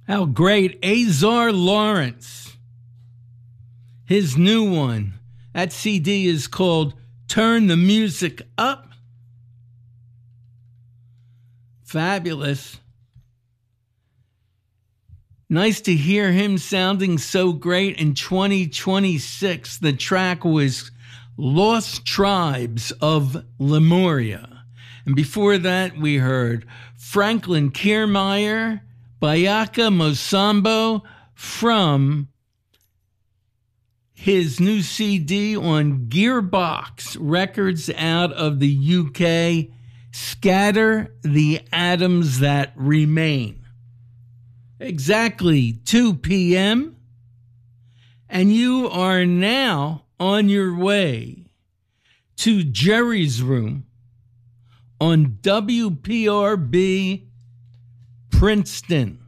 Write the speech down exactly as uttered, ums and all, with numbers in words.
How great. Azar Lawrence. His new one. That C D is called Turn the Music Up. Fabulous. Nice to hear him sounding so great in twenty twenty-six. The track was Lost Tribes of Lemuria. And before that, we heard Franklin Kiermaier, Bayaka Mosambo from his new C D on Gearbox Records out of the U K, Scatter the Atoms That Remain. Exactly two p.m. And you are now on your way to Jerry's Room on W P R B Princeton.